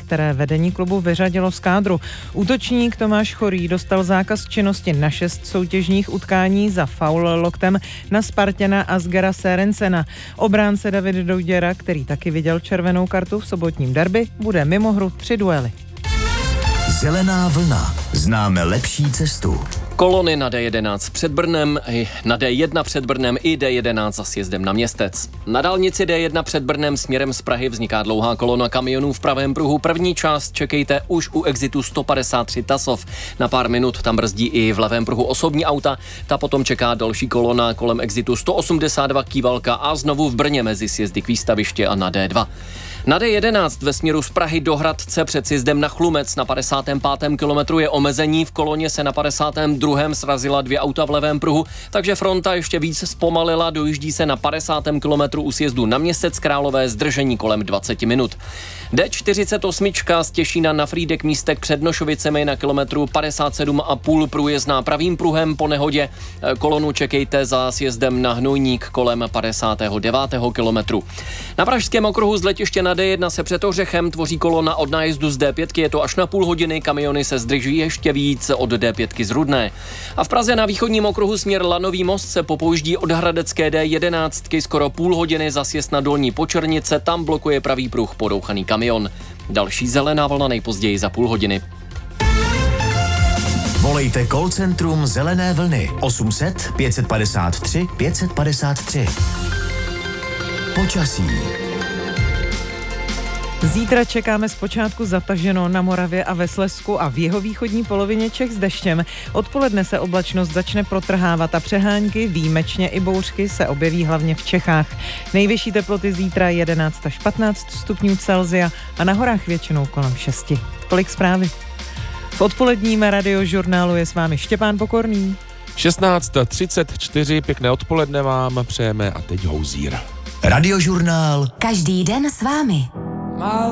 které vedení klubu vyřadilo z kádru. Útočník Tomáš Chorý dostal zákaz činnosti na 6 soutěžních utkání za faul loktem na Spartana Asgera Sérensena. Obránce David Douděra, který taky viděl červenou kartu v sobotním derby, bude mimo hru 3 duely. Zelená vlna. Známe lepší cestu. Kolony na D11 před Brnem, na D1 před Brnem i D11 za sjezdem na Městec. Na dálnici D1 před Brnem směrem z Prahy vzniká dlouhá kolona kamionů v pravém pruhu. První část čekejte už u exitu 153 Tasov. Na pár minut tam brzdí i v levém pruhu osobní auta. Ta potom čeká další kolona kolem exitu 182 Kývalka a znovu v Brně mezi sjezdy k výstaviště a na D2. Na D11 ve směru z Prahy do Hradce před sjezdem na Chlumec na 55. kilometru je omezení. V koloně se na 52. srazila 2 auta v levém pruhu, takže fronta ještě víc zpomalila, dojíždí se na 50. kilometru u sjezdu na Městec Králové, zdržení kolem 20 minut. D48 z Těšína na Frýdek Místek před Nošovicemi na kilometru 57,5 průjezdná pravým pruhem po nehodě. Kolonu čekejte za sjezdem na Hnojník kolem 59. kilometru. Na pražském okruhu z letiště na D1 se před Ořechem tvoří kolona od nájezdu z D5, je to až na půl hodiny, kamiony se zdrží ještě víc od D5 z Rudné. A v Praze na východním okruhu směr Lanový most se popouždí od hradecké D11 skoro půl hodiny za sjezd na Dolní Počernice, tam blokuje pravý pruh podouchaný kamion. Další zelená vlna nejpozději za půl hodiny. Volejte call centrum Zelené vlny 800 553 553. Počasí. Zítra čekáme zpočátku zataženo na Moravě a ve Slezsku a v jihovýchodní polovině Čech s deštěm. Odpoledne se oblačnost začne protrhávat a přehánky, výjimečně i bouřky, se objeví hlavně v Čechách. Nejvyšší teploty zítra 11 až 15 stupňů Celsia a na horách většinou kolem 6. Tolik zprávy. V odpoledním radiožurnálu je s vámi Štěpán Pokorný. 16:34, pěkné odpoledne vám přejeme a teď Houzír. Radiožurnál. Každý den s vámi.